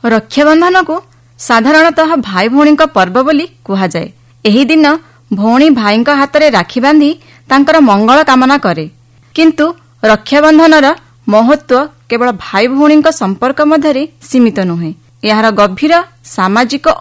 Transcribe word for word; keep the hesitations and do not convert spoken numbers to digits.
ରକ୍ଷାବନ୍ଧନକୁ ସାଧାରଣତଃ ଭାଇ ଭଉଣୀଙ୍କ ପର୍ବ ବୋଲି କୁହାଯାଏ। ଏହି ଦିନ ଭଉଣୀ ଭାଇଙ୍କ ହାତରେ ରାକ୍ଷୀ ବାନ୍ଧି ତାଙ୍କର ମଙ୍ଗଳ କାମନା କରେ। କିନ୍ତୁ ରକ୍ଷାବନ୍ଧନର ମହତ୍ତ୍ୱ କେବଳ ଭାଇ ଭଉଣୀଙ୍କ ସମ୍ପର୍କ ମଧ୍ୟରେ ସୀମିତ ନୁହେଁ। ଏହାର ଗଭୀର ସାମାଜିକ